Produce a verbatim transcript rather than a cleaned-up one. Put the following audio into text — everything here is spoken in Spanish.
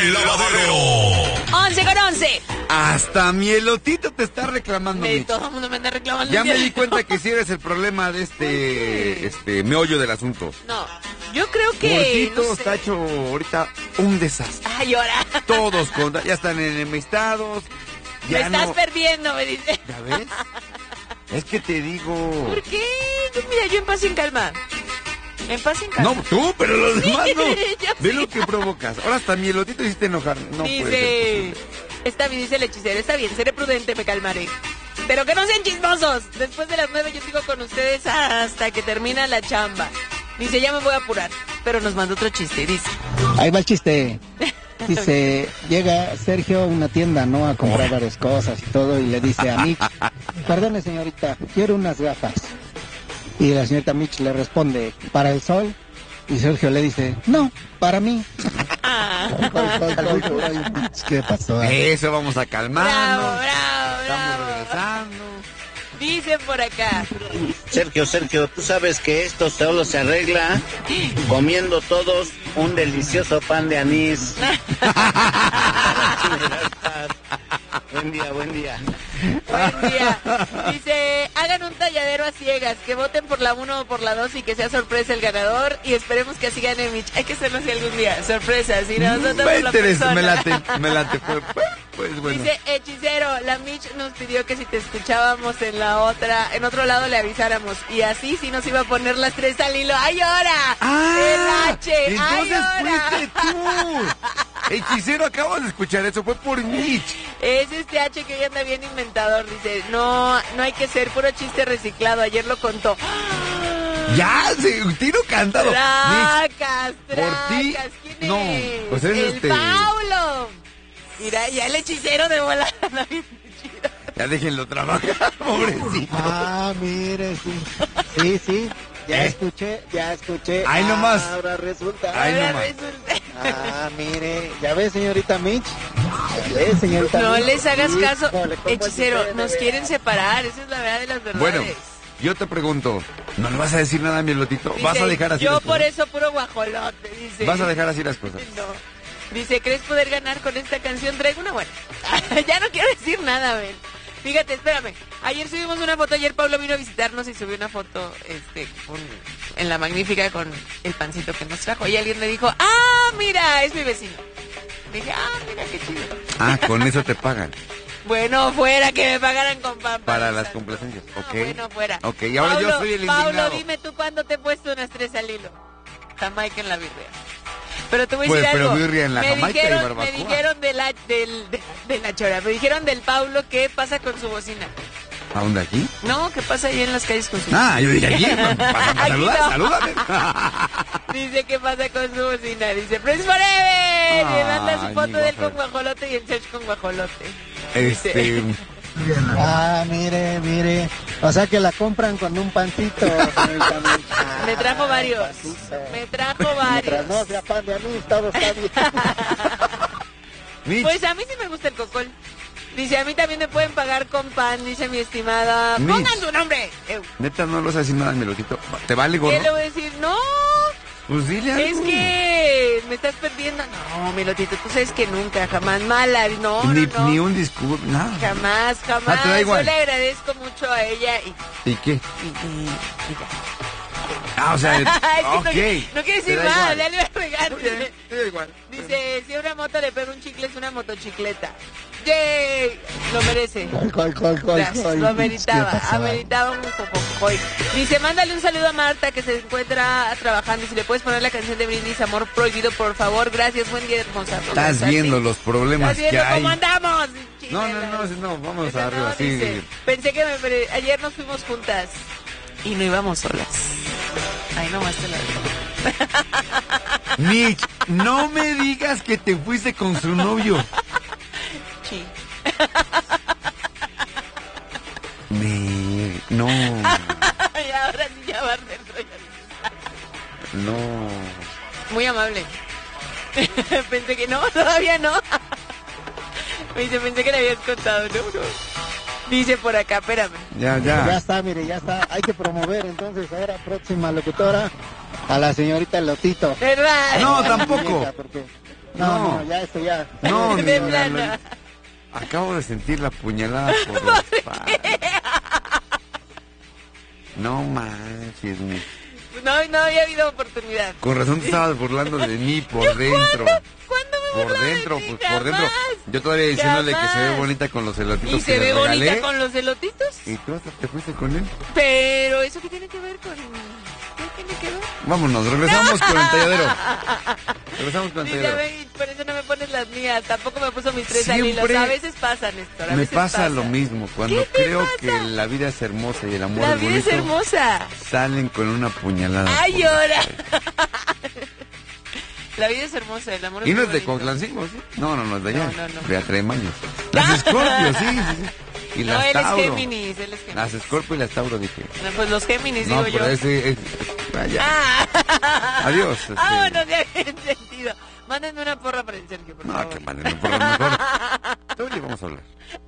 El Lavadero. once con once. Hasta mi elotito te está reclamando. Me, Mitch. todo el mundo me anda reclamando. Ya me di cuenta que sí eres el problema de este, este meollo del asunto. No, yo creo que... Gordito no sé. está hecho ahorita un desastre. Ay, ahora. Todos con, ya están enemistados. Me Ya estás no, perdiendo, me dice. ¿ya ves? Es que te digo. ¿Por qué? Yo, mira, yo en paz y en calma. En paz y en calma. No, tú, pero los demás no. Yo Ve sí. lo que provocas. Ahora hasta mi elotito hiciste enojar. No puede ser Dice, posible. está bien, dice el hechicero, está bien, seré prudente, me calmaré. Pero que no sean chismosos. Después de las nueve yo sigo con ustedes hasta que termina la chamba. Dice, ya me voy a apurar. Pero nos mandó otro chiste, dice. Ahí va el chiste. Dice, llega Sergio a una tienda, ¿no? A comprar varias cosas y todo, y le dice a Mitch, perdone señorita, quiero unas gafas. Y la señorita Mitch le responde, ¿para el sol? Y Sergio le dice, no, para mí. Ah. ¿Qué pasó? Eso, vamos a calmarnos. Bravo, bravo, Estamos bravo. regresando. Dicen por acá. Sergio, Sergio, tú sabes que esto solo se arregla comiendo todos un delicioso pan de anís. Buen día, buen día. Buen día. Dice, hagan un talladero a ciegas, que voten por la uno o por la dos y que sea sorpresa el ganador y esperemos que así gane Mitch. Hay que hacerlo así algún día, sorpresa, si no, nosotros Me por la interesa, persona. me late, me late. Pues, pues bueno. Dice hechicero, la Mitch nos pidió que si te escuchábamos en la otra, en otro lado le avisáramos y así sí nos iba a poner las tres al hilo. ¡Ay, ahora! ¡Ah! ¡El H! ¡Ay, Entonces ahora! fuiste tú. Hechicero, acabo de escuchar eso, fue por Mitch. Es este H que hoy anda bien inventador, dice, no, no hay que ser puro chiste reciclado, ayer lo contó. Ya, se, tiro cantado. Mitch, Tracas, por ti, tracas, ¿quién no, es? pues es el este- Paulo. Mira, ya el hechicero de volada. anda bien chido. ya déjenlo trabajar, pobrecito. Ah, mire, sí. Sí, sí. Ya ¿Eh? escuché, ya escuché. Ahí nomás. Ahora resulta. Ahí Ahora nomás. resulta- Ah, mire, ya ve, señorita Mitch. Ya ve, señorita No Mitch. les hagas caso, Híjole, ¿cómo es hechicero, usted, de nos veras? quieren separar, esa es la verdad de las verdades. Bueno, yo te pregunto, ¿no le vas a decir nada a mi elotito? Dice, ¿Vas a dejar así yo las por cosas? eso puro guajolote, dice. ¿Vas a dejar así las cosas? No. Dice, ¿crees poder ganar con esta canción? Traigo una buena. Ya no quiero decir nada, ven. Fíjate, espérame. Ayer subimos una foto, ayer Pablo vino a visitarnos y subió una foto este, con, en La Magnífica con el pancito que nos trajo. Y alguien me dijo, ah, mira, es mi vecino. Dije, ah, mira, qué chido. Ah, con eso te pagan. Bueno, fuera, que me pagaran con pan. Para panza. las complacencias, No, ok. bueno, fuera. Ok, y ahora yo Paulo, soy el Paulo, indignado. dime tú cuándo te he puesto unas tres al hilo. Jamaica en la birria. Pero te voy a Pues, decir pero algo. birria en la me Jamaica y dijeron, barbacoa. Me dijeron de la, del, de, de la chora, me dijeron del Paulo qué pasa con su bocina. ¿A dónde aquí? No, ¿qué pasa ahí en las calles con su Ah, yo dije aquí. Para, para Aquí saludar, no. salúdame. Dice qué pasa con su bocina. Dice Prince Forever. Y manda su Ay, foto mi de él con guajolote. guajolote y el Serge con guajolote. Este, Ah, mire, mire. O sea que la compran con un pancito, señorita Mitch. Ah, Me trajo varios. pancito. Me trajo Mientras no varios. sea pan de anís, todo está bien. Mitch, Pues a mí sí me gusta el cocol. Dice, a mí también me pueden pagar con pan, dice mi estimada. Mitch. ¡Pongan su nombre! Eu. neta, no le vas a decir nada a mi elotito. ¿Te vale, gordo? ¿Qué le voy a decir? No, Pues dile algo. es que me estás perdiendo. No, mi lotito, tú sabes que nunca, jamás mala. No, Ni, no, no. ni un discurso, nada. Jamás, jamás. Ah, te da igual. Yo le agradezco mucho a ella y... ¿Y qué? y, y, y ya. Ah, o sea, Es que ok. no, no quiere decir Te da nada, igual. ya le voy a pegar. Muy bien, te da igual. Dice, si a una moto le pega un chicle es una motocicleta. ¡Yay! Lo merece. ¿Cuál, cuál, cuál, cuál, Gracias, cuál? lo ¿Qué ameritaba, pasó? ameritaba un poco. Dice, mándale un saludo a Marta que se encuentra trabajando y si le puedes poner la canción de Brindis, Amor Prohibido, por favor. Gracias, buen día, hermosa. Estás ¿Estás viendo así? los problemas ¿Estás que viendo hay. cómo andamos? No, no, Chingadas. no, no, vamos Esa arriba, no, sí. dice, pensé que me, pre- ayer nos fuimos juntas y no íbamos solas. Ahí nomás te la dejo. Mitch, no me digas que te fuiste con su novio. Sí. Me... No, Y ahora sí ya va a ser no. muy amable. Pensé que no, todavía no. Me dice, pensé que le habías contado, no, no. Dice por acá, espérame. Ya, Ya ya. está, mire, ya está. Hay que promover entonces ahora, próxima locutora, a la señorita Lotito. ¿Verdad? No, tampoco. Porque No, No. no, ya eso ya. No, De niña, plano. lo- acabo de sentir la puñalada por la espalda. No manches, mi- No, no había habido oportunidad. con razón te estabas burlando de mí por dentro. ¿Cuándo me Por burlaba de dentro, ti? pues por dentro. Jamás. Yo todavía diciéndole que se ve Jamás. bonita con los elotitos Y que se le ve regalé. bonita con los elotitos. Y tú hasta te fuiste con él. Pero, ¿eso qué tiene que ver con...? ¿Qué tiene que ver? Vámonos, regresamos con el talladero. Regresamos con el Sí, ya talladero. ve, y por eso no me pones las mías. Tampoco me puso mis tres Siempre alilos. A veces pasa, Néstor. A Me veces pasa lo mismo. Cuando ¿Qué te creo pasa? que la vida es hermosa y el amor La es vida es bonito, hermosa. salen con una puñalada. ¡Ay, por la llora! espalda. La vida es hermosa, el amor es Y no muy es de bonito. Contlancimo, ¿sí? No, no, no es de allá. No, no, no. De Atremaños. Las Scorpio, sí, sí, sí. Y No, las él es Tauro. Géminis, él es Géminis. Las Scorpio y las Tauro, dije. No, pues los Géminis, No, digo pero yo. ese es... Vaya. Ah. Adiós, este- Vámonos, ya he entendido. Mándenme una porra para el Sergio, por No, favor. que manden por lo mejor. Tú le vamos a hablar.